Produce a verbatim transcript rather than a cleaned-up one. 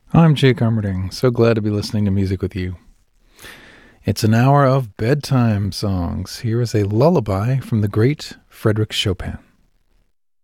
I'm Jake Armerding. So glad to be listening to music with you. It's an hour of bedtime songs. Here is a lullaby from the great Frédéric Chopin.